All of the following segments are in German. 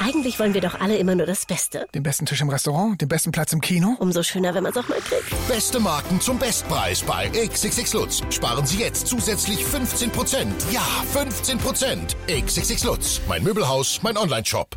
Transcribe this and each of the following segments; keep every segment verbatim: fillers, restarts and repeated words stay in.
Eigentlich wollen wir doch alle immer nur das Beste. Den besten Tisch im Restaurant, den besten Platz im Kino. Umso schöner, wenn man es auch mal kriegt. Beste Marken zum Bestpreis bei X X X Lutz. Sparen Sie jetzt zusätzlich fünfzehn Prozent. Ja, fünfzehn Prozent. X X X Lutz. Mein Möbelhaus, mein Online-Shop.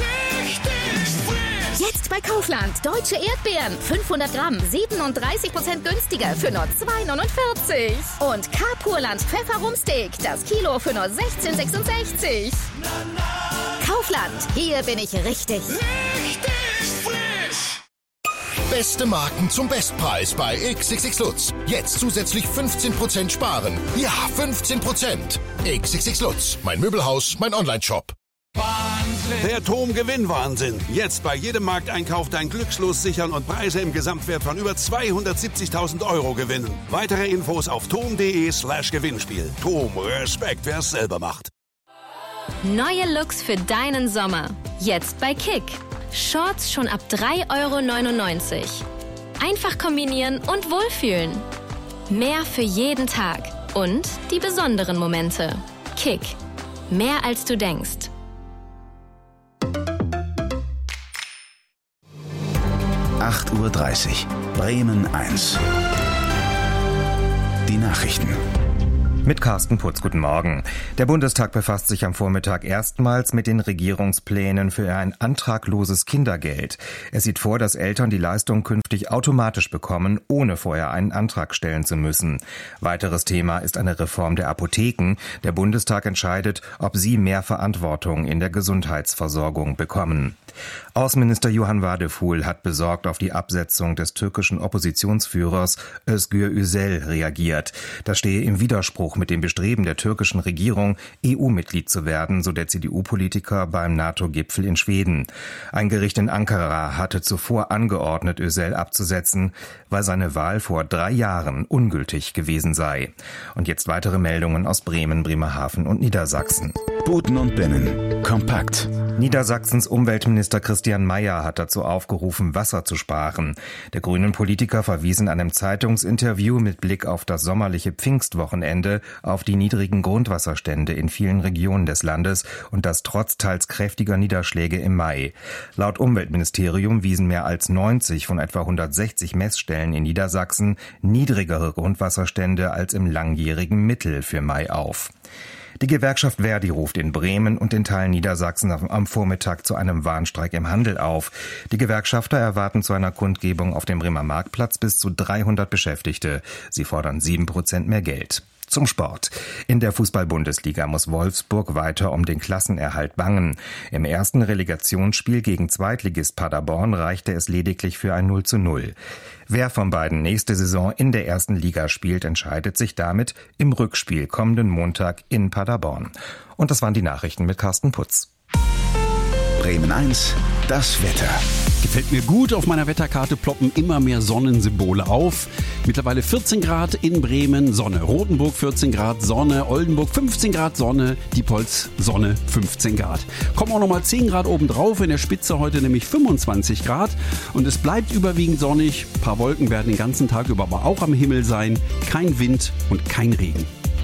Jetzt bei Kaufland. Deutsche Erdbeeren. fünfhundert Gramm. siebenunddreißig Prozent günstiger für nur zwei neunundvierzig. Und K-Purland Pfefferumsteak. Das Kilo für nur sechzehn sechsundsechzig. Kaufland. Hier bin ich richtig. Richtig frisch. Beste Marken zum Bestpreis bei X X X Lutz. Jetzt zusätzlich fünfzehn Prozent sparen. Ja, fünfzehn Prozent. X X X Lutz. Mein Möbelhaus, mein Online-Shop. Der Tom-Gewinn-Wahnsinn. Jetzt bei jedem Markteinkauf dein Glückslos sichern und Preise im Gesamtwert von über zweihundertsiebzigtausend Euro gewinnen. Weitere Infos auf tom.de slash Gewinnspiel. Tom, Respekt, wer es selber macht. Neue Looks für deinen Sommer. Jetzt bei Kick. Shorts schon ab drei Euro neunundneunzig. Einfach kombinieren und wohlfühlen. Mehr für jeden Tag. Und die besonderen Momente. Kick. Mehr als du denkst. acht Uhr dreißig. Bremen eins. Die Nachrichten. Mit Carsten Putz, guten Morgen. Der Bundestag befasst sich am Vormittag erstmals mit den Regierungsplänen für ein antragloses Kindergeld. Es sieht vor, dass Eltern die Leistung künftig automatisch bekommen, ohne vorher einen Antrag stellen zu müssen. Weiteres Thema ist eine Reform der Apotheken. Der Bundestag entscheidet, ob sie mehr Verantwortung in der Gesundheitsversorgung bekommen. Außenminister Johann Wadephul hat besorgt auf die Absetzung des türkischen Oppositionsführers Özgür Özel reagiert. Das stehe im Widerspruch mit dem Bestreben der türkischen Regierung, E U-Mitglied zu werden, so der C D U-Politiker beim NATO-Gipfel in Schweden. Ein Gericht in Ankara hatte zuvor angeordnet, Özel abzusetzen, weil seine Wahl vor drei Jahren ungültig gewesen sei. Und jetzt weitere Meldungen aus Bremen, Bremerhaven und Niedersachsen. Buten und Binnen. Kompakt. Niedersachsens Umweltminister Christian Mayer hat dazu aufgerufen, Wasser zu sparen. Der grünen Politiker verwies in einem Zeitungsinterview mit Blick auf das sommerliche Pfingstwochenende auf die niedrigen Grundwasserstände in vielen Regionen des Landes und das trotz teils kräftiger Niederschläge im Mai. Laut Umweltministerium wiesen mehr als neunzig von etwa hundertsechzig Messstellen in Niedersachsen niedrigere Grundwasserstände als im langjährigen Mittel für Mai auf. Die Gewerkschaft Verdi ruft in Bremen und in Teilen Niedersachsen am Vormittag zu einem Warnstreik im Handel auf. Die Gewerkschafter erwarten zu einer Kundgebung auf dem Bremer Marktplatz bis zu dreihundert Beschäftigte. Sie fordern sieben Prozent mehr Geld. Zum Sport. In der Fußball-Bundesliga muss Wolfsburg weiter um den Klassenerhalt bangen. Im ersten Relegationsspiel gegen Zweitligist Paderborn reichte es lediglich für ein null zu null. Wer von beiden nächste Saison in der ersten Liga spielt, entscheidet sich damit im Rückspiel kommenden Montag in Paderborn. Und das waren die Nachrichten mit Carsten Putz. Bremen eins, das Wetter. Gefällt mir gut, auf meiner Wetterkarte ploppen immer mehr Sonnensymbole auf. Mittlerweile vierzehn Grad in Bremen, Sonne. Rotenburg vierzehn Grad, Sonne. Oldenburg fünfzehn Grad, Sonne. Diepholz, Sonne, fünfzehn Grad. Kommen auch nochmal zehn Grad obendrauf, in der Spitze heute nämlich fünfundzwanzig Grad. Und es bleibt überwiegend sonnig. Ein paar Wolken werden den ganzen Tag über aber auch am Himmel sein. Kein Wind und kein Regen.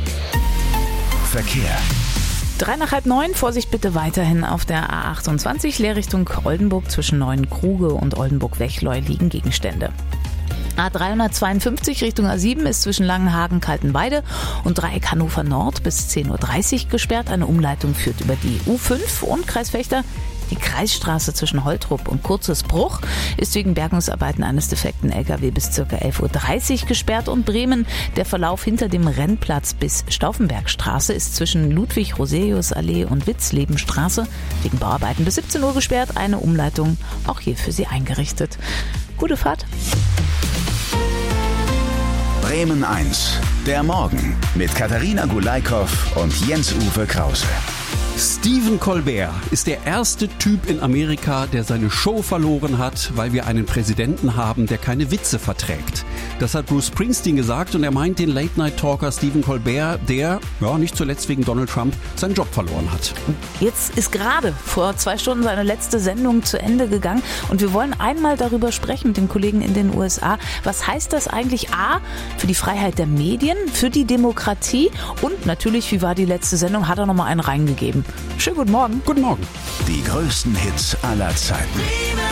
Verkehr. Drei nach halb neun, Vorsicht bitte weiterhin auf der A achtundzwanzig, Leerrichtung Oldenburg zwischen Neuenkruge und Oldenburg-Wechleu liegen Gegenstände. A dreihundertzweiundfünfzig Richtung A sieben ist zwischen Langenhagen, Kaltenweide und Dreieck Hannover Nord bis zehn Uhr dreißig gesperrt. Eine Umleitung führt über die U fünf und Kreis Vechta. Die Kreisstraße zwischen Holtrup und Kurzesbruch ist wegen Bergungsarbeiten eines defekten L K W bis ca. elf Uhr dreißig gesperrt und Bremen, der Verlauf hinter dem Rennplatz bis Stauffenbergstraße ist zwischen Ludwig-Roselius-Allee und Witzlebenstraße wegen Bauarbeiten bis siebzehn Uhr gesperrt. Eine Umleitung auch hier für Sie eingerichtet. Gute Fahrt. Bremen eins, der Morgen mit Katharina Gulaikow und Jens-Uwe Krause. Stephen Colbert ist der erste Typ in Amerika, der seine Show verloren hat, weil wir einen Präsidenten haben, der keine Witze verträgt. Das hat Bruce Springsteen gesagt und er meint den Late-Night-Talker Stephen Colbert, der, ja, nicht zuletzt wegen Donald Trump, seinen Job verloren hat. Jetzt ist gerade vor zwei Stunden seine letzte Sendung zu Ende gegangen und wir wollen einmal darüber sprechen mit dem Kollegen in den U S A. Was heißt das eigentlich A, für die Freiheit der Medien, für die Demokratie und natürlich, wie war die letzte Sendung, hat er nochmal einen reingegeben. Schönen guten Morgen. Guten Morgen. Die größten Hits aller Zeiten.